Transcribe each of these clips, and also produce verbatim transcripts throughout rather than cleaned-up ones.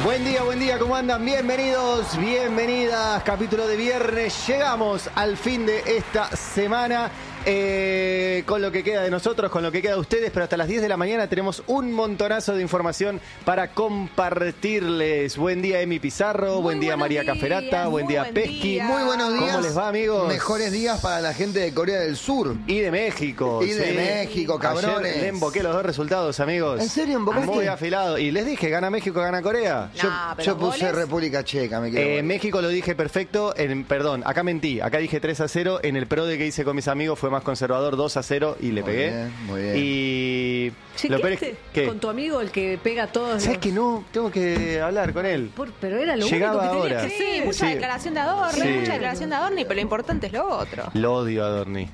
Buen día, buen día, ¿cómo andan? Bienvenidos, bienvenidas. Capítulo de viernes. Llegamos al fin de esta semana. Eh, con lo que queda de nosotros, con lo que queda de ustedes, pero hasta las diez de la mañana tenemos un montonazo de información para compartirles. Buen día, Emi Pizarro, Muy buen día, María días, Caferata, buen día, buen Pesqui. día. Muy buenos días. ¿Cómo les va, amigos? Mejores días para la gente de Corea del Sur. Y de México. Y de sí. México, cabrones. Ayer le emboqué los dos resultados, amigos. ¿En serio embocaste? Muy afilado. Y les dije, gana México, gana Corea. Yo, Nah, pero yo puse goles. República Checa, me quedo. Eh, con- México lo dije perfecto, en, perdón, acá mentí, acá dije tres a cero, en el pro de que hice con mis amigos fue más conservador, dos a cero y le Muy pegué. bien, muy bien. Y lo peor es ¿Chequeaste que, con tu amigo el que pega todos ¿sabes los... que no? Tengo que hablar con él. Por- pero era lo Llegaba único que tenías ahora. que Sí, hacer. mucha Sí. declaración de Adorni, Sí. mucha declaración de Adorni, pero lo importante es lo otro. Lo odio a Adorni.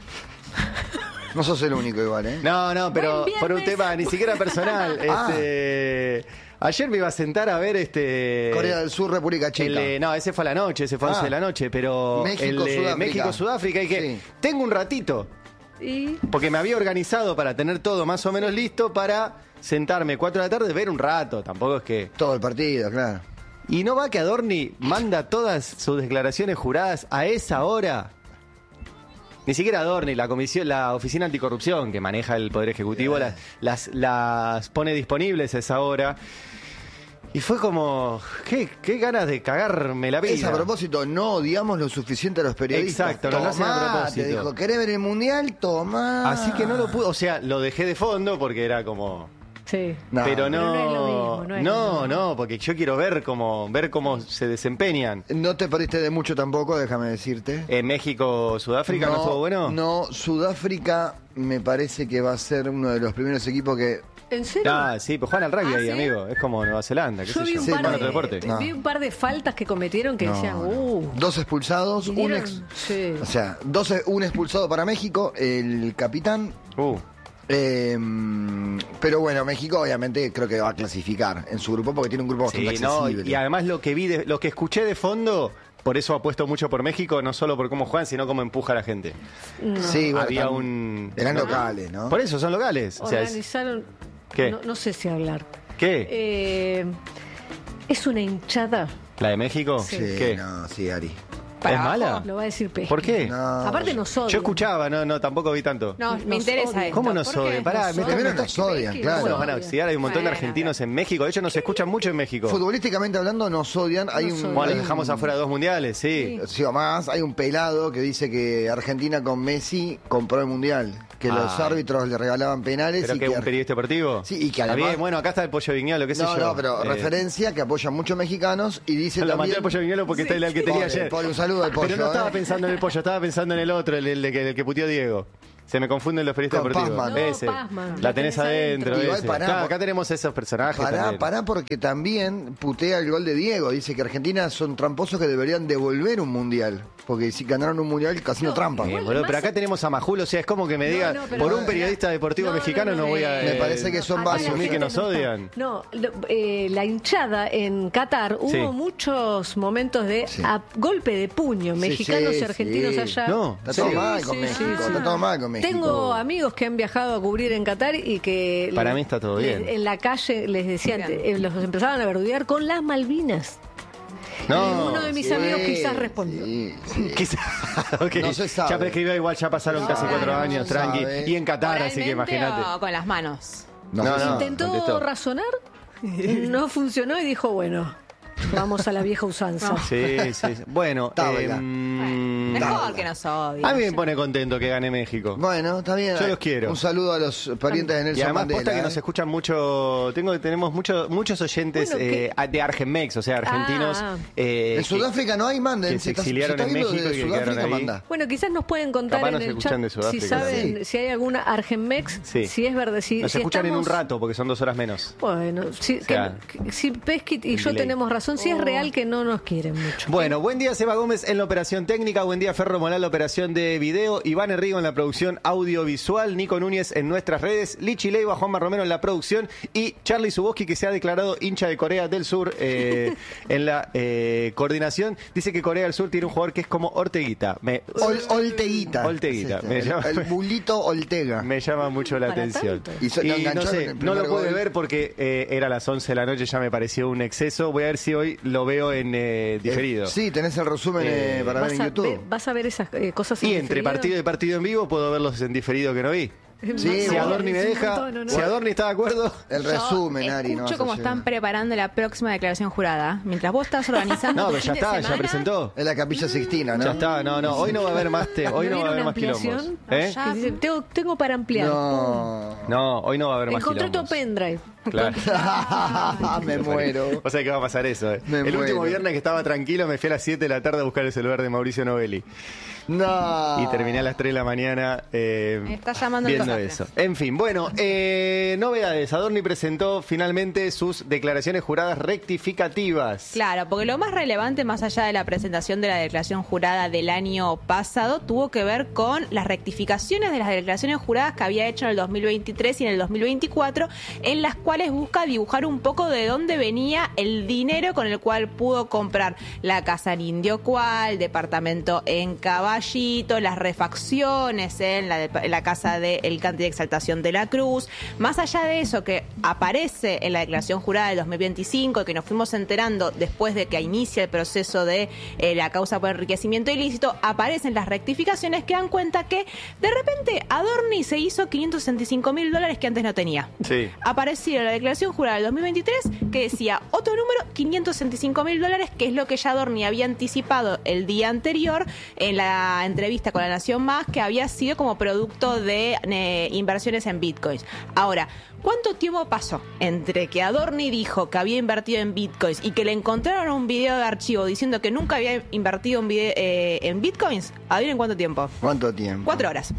No sos el único igual, ¿eh? No, no, pero Buen por un viernes. tema ni siquiera personal. Ah. este, ayer me iba a sentar a ver este... Corea del Sur, República Checa. El, eh, no, ese fue a la noche, ese fue a once Ah. de la noche, pero México, el de Sudáfrica. México-Sudáfrica, y que Sí. tengo un ratito. Y Porque me había organizado para tener todo más o menos listo para sentarme cuatro de la tarde, ver un rato. Tampoco es que... Todo el partido, claro. ¿Y no va que Adorni manda todas sus declaraciones juradas a esa hora? Ni siquiera Adorni, la comisión, la Oficina Anticorrupción que maneja el Poder Ejecutivo, las, las, las pone disponibles a esa hora. Y fue como, qué, qué ganas de cagarme la vida. Es a propósito, no odiamos lo suficiente a los periodistas. Exacto, no lo hacen a Tomá, propósito. te dijo, ¿querés ver el Mundial? Tomá. Así que no lo pude, o sea, lo dejé de fondo porque era como... sí. No, pero no, pero no es lo mismo, no es lo no, mismo. no, porque yo quiero ver cómo, ver cómo se desempeñan. No te perdiste de mucho tampoco, déjame decirte. En México, Sudáfrica, ¿no, estuvo bueno? No, Sudáfrica me parece que va a ser uno de los primeros equipos que... ¿En serio? Ah, sí, pues juegan al rugby ¿Ah, ahí, sí? amigo. Es como Nueva Zelanda, qué Yo sé vi yo. un, Sí, par Juegan de, otro deporte. No. vi un par de faltas que cometieron que No, decían, no. uh. Dos expulsados, un vinieron- ex... Sí. O sea, dos, un expulsado para México, el capitán. Uh, eh, pero bueno, México obviamente creo que va a clasificar en su grupo porque tiene un grupo sí, bastante no, accesible. y además lo que vi, de- lo que escuché de fondo, por eso apuesto mucho por México, no solo por cómo juegan, sino cómo empuja a la gente. No. Sí, bueno, Había tam- un... Eran no, locales, ¿no? Por eso son locales. O sea, es- Organizaron... ¿Qué? No, no sé si hablar. ¿Qué? Eh, es una hinchada. ¿La de México? Sí, ¿Qué? no, sí, Ari. Para ¿Es abajo. mala? Lo va a decir Pesca. ¿Por qué? No, Aparte nos odian. Yo escuchaba, no, no, tampoco vi tanto. No, Nos me interesa odian. esto. ¿Cómo nos ¿Por qué? odian? Pará, Nos me- odian. Primero nos odian, ¿Cómo claro. ¿Cómo nos nos van a odian? oxiar? Hay un montón de Bueno, argentinos en México. De hecho, nos escuchan mucho en México. Futbolísticamente hablando, nos odian. Hay Nos un, odian. Bueno, hay les un- dejamos afuera dos mundiales, sí. Sí, o más, hay un pelado que dice que Argentina con Messi compró el Mundial. Que los Ah. árbitros le regalaban penales ¿Pero y que que... un periodista deportivo? Sí, y que Está además- bien, bueno, acá está el Pollo Viñolo, qué sé No, yo. no, pero Eh, referencia que apoya muchos mexicanos y dice Lo mandé también... al Pollo Viñolo porque está el que tenía Pobre, ayer. pobre, un saludo al Pollo, Pero no estaba eh. pensando en el Pollo, estaba pensando en el otro, el, el, de que, el que puteó Diego. Se me confunden los periodistas Con deportivos. Pazman. No, Ese. Pazman. La Lo tenés tenés adentro. adentro. Igual ese. pará, Claro, por- acá tenemos esos personajes Pará, también. pará, porque también putea el gol de Diego. Dice que Argentina son tramposos que deberían devolver un mundial. Porque si ganaron un mundial, casi no No, trampa. Bien, Igual, boludo, más- pero acá tenemos a Majul, o sea, es como que me No, diga, no, pero- por un periodista deportivo No, no, mexicano no, no, voy a... Me eh, parece que son Acá la varios. asumir que gente nos no está- odian. No, lo- eh, la hinchada en Qatar hubo Sí. muchos momentos de Sí. a golpe de puño, Sí, mexicanos sí, y argentinos sí. allá. No, Está ¿en todo serio? mal con Sí, México. sí, sí. Está todo mal con México. Tengo amigos que han viajado a cubrir en Qatar y que... Para le- mí está todo le- bien. En la calle les decían, Bien. eh, los empezaban a verdudear con las Malvinas. No, Uno de mis Sí, amigos quizás respondió. sí, sí. Quizá, ok. No se sabe. Ya prescribió, igual ya pasaron No, casi cuatro no años, se tranqui. sabe. Y en Qatar, así que Oralmente imagínate. o con las manos. No, No, se no. sabe. Intentó contestó. razonar, no funcionó y dijo, bueno, vamos a la vieja usanza. Sí, sí, sí. Bueno, Tabla. em, Mejor que nos odien. a mí me pone contento que gane México. Bueno, está bien. Yo los quiero. Un saludo a los parientes de Y Nelson además Mandela. posta que ¿eh? nos escuchan mucho, tengo tenemos mucho, muchos oyentes Bueno, que- eh, de Argenmex, o sea, argentinos. Ah. eh, En que- Sudáfrica no hay, manden. que Si se estás- si exiliaron estás en viendo México desde y que quedaron Sudáfrica, ahí. manda. Bueno, quizás nos pueden contar Capaz en nos el escuchan chat de Sudáfrica, si saben, sí. si hay alguna Argenmex, Sí. si es verdad, si, Nos si escuchan en un estamos- rato porque son dos horas menos. Bueno, si, sea, que- que- si Pesquit y el yo delay. tenemos razón, si es real que no nos quieren mucho. Bueno, buen día Seba Gómez en la operación técnica, buen Díaz Ferro Molal, la operación de video, Iván Herrigo en la producción audiovisual, Nico Núñez en nuestras redes, Lichi Leiva, Juanma Romero en la producción y Charlie Zuboski, que se ha declarado hincha de Corea del Sur eh, en la eh, coordinación. Dice que Corea del Sur tiene un jugador que es como Orteguita. Me, Ol- Olteguita. Olteguita, Es este, me el, llama- el bulito Oltega. Me llama mucho la Para atención. tanto. Y so- lo Y no engancharon en sé, el no primer lo pude gol. ver porque eh, era las once de la noche, ya me pareció un exceso. Voy a ver si hoy lo veo en eh, diferido. Eh, sí, tenés el resumen eh, Eh, para ver ¿Vas en a, YouTube. ver, vas a ver esas eh, cosas en Y entre diferido? partido y partido en vivo puedo verlos en diferido que no vi. Sí, Si bueno, Adorni me es un deja, montón, ¿o no? si Adorni está de acuerdo. El Yo resumen, Ari. no escucho vas a cómo llegar. están preparando la próxima declaración jurada. Mientras vos estás organizando No, tu pero ya fin de está, ya semana, presentó. Es la Capilla Sixtina, ¿no? Ya está, no, no, hoy no va a haber más, te, hoy ¿No no va a vieron haber una más quilombos. ampliación? ¿Eh? Ya. Que dice, tengo, tengo para ampliar. No. No, hoy no va a haber más Encontré tu quilombos. pendrive. Claro. Me muero. O sea que va a pasar eso. eh. Me El último muero. viernes que estaba tranquilo me fui a las siete de la tarde a buscar el celular de Mauricio Novelli. No. Y terminé a las tres de la mañana eh, Me está llamando el viendo desastre. eso. En fin, bueno, eh, novedades. Adorni presentó finalmente sus declaraciones juradas rectificativas. Claro, porque lo más relevante, más allá de la presentación de la declaración jurada del año pasado, tuvo que ver con las rectificaciones de las declaraciones juradas que había hecho en el dos mil veintitrés y en el dos mil veinticuatro, en las cuales busca dibujar un poco de dónde venía el dinero con el cual pudo comprar la casa en Indio Cual, departamento en Caballito, las refacciones en la, de- en la casa de El Cante de Exaltación de la Cruz. Más allá de eso que aparece en la declaración jurada del dos mil veinticinco, que nos fuimos enterando después de que inicia el proceso de eh, la causa por enriquecimiento ilícito, aparecen las rectificaciones que dan cuenta que de repente Adorni se hizo quinientos sesenta y cinco mil dólares que antes no tenía. Sí. Apareció en la declaración jurada del dos mil veintitrés que decía otro número, quinientos sesenta y cinco mil dólares, que es lo que ya Adorni había anticipado el día anterior en la entrevista con La Nación Más, que había sido como producto de eh, inversiones en bitcoins. Ahora, ¿cuánto tiempo pasó entre que Adorni dijo que había invertido en bitcoins y que le encontraron un video de archivo diciendo que nunca había invertido en, video- eh, en bitcoins? ¿Adivinen cuánto tiempo? ¿Cuánto tiempo? Cuatro horas.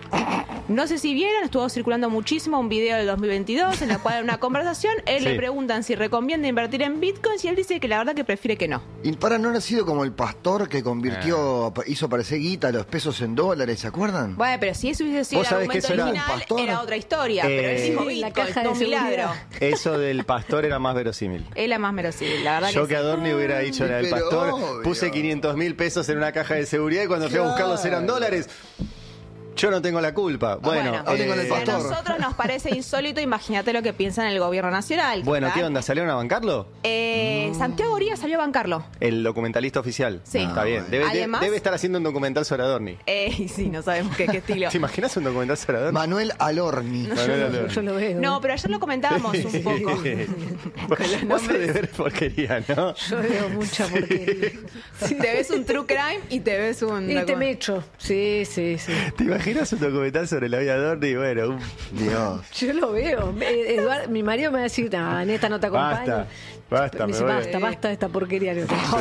No sé si vieron, estuvo circulando muchísimo un video del dos mil veintidós en la cual en una conversación él Sí. le preguntan si recomienda invertir en bitcoins y él dice que la verdad que prefiere que no. Y para no ha sido como el pastor que convirtió, Ah. hizo aparecer guita los pesos en dólares, ¿se acuerdan? Bueno, pero si eso hubiese sido Vos el sabés que argumento eso era un original, pastor. era otra historia. Pero él Eh, dijo Sí, la bitcoins, caja de no un milagro. seguridad. Eso del pastor era más verosímil. Es la más merosímil, la verdad Yo que que sí. Adorni hubiera dicho la del pero pastor, obvio. puse quinientos mil pesos en una caja de seguridad y cuando fui a buscarlos eran Claro. dólares. Yo no tengo la culpa. Bueno, Bueno, hablen con el si a pastor. nosotros nos parece insólito, imagínate lo que piensa en el gobierno nacional. bueno, ¿qué ¿verdad? onda? ¿Salieron a bancarlo? Eh, Santiago Oría salió a bancarlo. El documentalista oficial. Sí. Está bien. Debe, ¿Alguien de- más? debe estar haciendo un documental sobre Adorni. Eh, y sí, no sabemos qué, qué estilo. ¿Te imaginas un documental sobre Adorni? Manuel Alorni. Manuel Yo, Adorni. yo lo veo. No, pero ayer lo comentábamos un poco. Vos vos sos de ver porquería, ¿no? Yo veo mucha porquería. Te ves un true crime y te ves un... Y te me echo. Sí, sí, sí. ¿Te imaginas un documental sobre la vida de Adorni? Bueno, un- Dios. Yo lo veo. Eh, Eduard- mi marido me va a decir, no, neta, no te acompaño. Basta, basta, Me me dice, voy. basta, basta de esta porquería. Le digo,